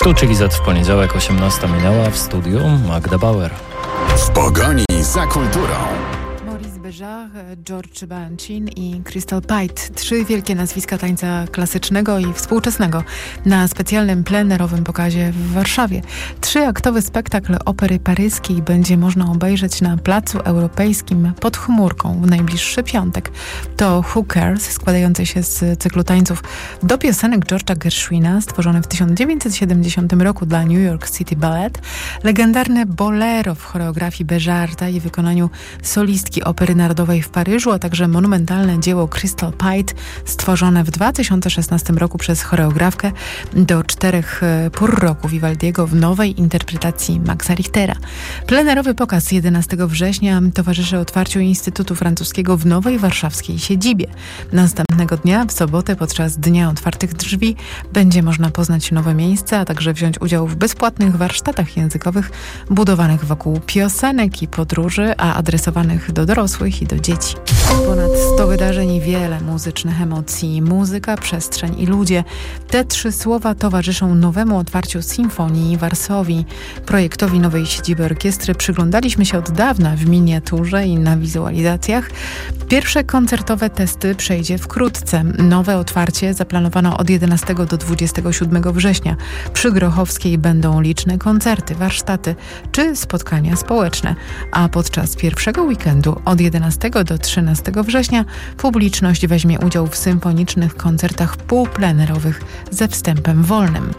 Tu Chili Z w poniedziałek, 18 minęła, w studiu Magda Bauer. W pogoni za kulturą. George Balanchine i Crystal Pite. 3 wielkie nazwiska tańca klasycznego i współczesnego na specjalnym plenerowym pokazie w Warszawie. 3-aktowy spektakl opery paryskiej będzie można obejrzeć na Placu Europejskim pod chmurką w najbliższy piątek. To Who Cares, składający się z cyklu tańców do piosenek George'a Gershwina, stworzony w 1970 roku dla New York City Ballet, legendarne bolero w choreografii Béjarta i wykonaniu solistki Opery Narodowej w Paryżu, a także monumentalne dzieło Crystal Pite, stworzone w 2016 roku przez choreografkę do 4 pór roku Vivaldiego w nowej interpretacji Maxa Richtera. Plenerowy pokaz 11 września towarzyszy otwarciu Instytutu Francuskiego w nowej warszawskiej siedzibie. Następnego dnia, w sobotę, podczas Dnia Otwartych Drzwi, będzie można poznać nowe miejsca, a także wziąć udział w bezpłatnych warsztatach językowych budowanych wokół piosenek i podróży, a adresowanych do dorosłych i do dzieci. Ponad 100 wydarzeń i wiele muzycznych emocji. Muzyka, przestrzeń i ludzie. Te 3 słowa towarzyszą nowemu otwarciu Sinfonii Varsovii. Projektowi nowej siedziby orkiestry przyglądaliśmy się od dawna w miniaturze i na wizualizacjach. Pierwsze koncertowe testy przejdzie wkrótce. Nowe otwarcie zaplanowano od 11 do 27 września. Przy Grochowskiej będą liczne koncerty, warsztaty czy spotkania społeczne. A podczas pierwszego weekendu od 11 do 13 września publiczność weźmie udział w symfonicznych koncertach półplenerowych ze wstępem wolnym.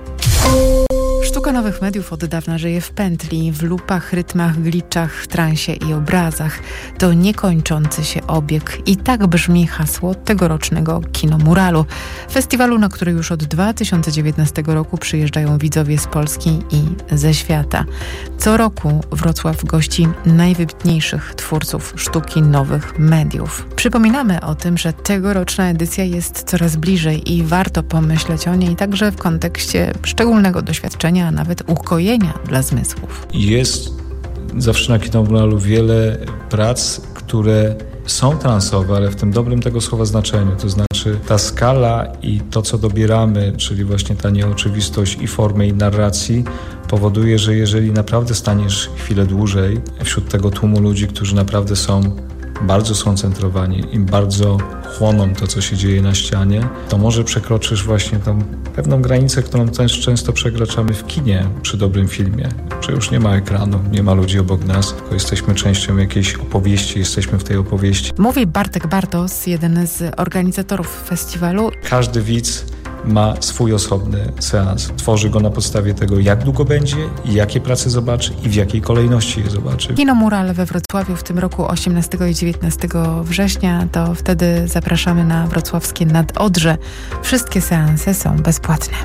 Sztuka nowych mediów od dawna żyje w pętli, w lupach, rytmach, glitchach, transie i obrazach. To niekończący się obieg. I tak brzmi hasło tegorocznego Kinomuralu. Festiwalu, na który już od 2019 roku przyjeżdżają widzowie z Polski i ze świata. Co roku Wrocław gości najwybitniejszych twórców sztuki nowych mediów. Przypominamy o tym, że tegoroczna edycja jest coraz bliżej i warto pomyśleć o niej także w kontekście szczególnego doświadczenia, a nawet ukojenia dla zmysłów. Jest zawsze na Kinomuralu wiele prac, które są transowe, ale w tym dobrym tego słowa znaczeniu. To znaczy ta skala i to, co dobieramy, czyli właśnie ta nieoczywistość i formy, i narracji, powoduje, że jeżeli naprawdę staniesz chwilę dłużej wśród tego tłumu ludzi, którzy naprawdę są bardzo skoncentrowani i bardzo chłoną to, co się dzieje na ścianie, to może przekroczysz właśnie tą pewną granicę, którą też często przekraczamy w kinie przy dobrym filmie, że już nie ma ekranu, nie ma ludzi obok nas, tylko jesteśmy częścią jakiejś opowieści, jesteśmy w tej opowieści. Mówi Bartek Bartos, jeden z organizatorów festiwalu. Każdy widz ma swój osobny seans. Tworzy go na podstawie tego, jak długo będzie, jakie prace zobaczy i w jakiej kolejności je zobaczy. Kinomural we Wrocławiu w tym roku 18 i 19 września, to wtedy zapraszamy na wrocławskie Nadodrze. Wszystkie seanse są bezpłatne.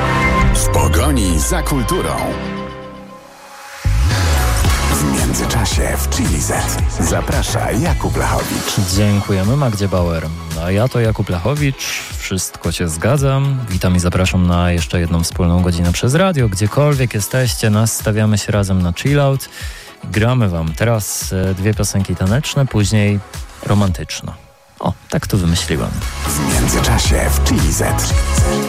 W pogoni za kulturą. W międzyczasie w Chili Z zaprasza Jakub Lechowicz. Dziękujemy Magdzie Bauer. A ja to Jakub Lechowicz. Wszystko się zgadzam. Witam i zapraszam na jeszcze jedną wspólną godzinę przez radio. Gdziekolwiek jesteście, nastawiamy się razem na chillout. Gramy wam teraz 2 piosenki taneczne, później romantyczne. O, tak to wymyśliłem. W międzyczasie w Chili Z.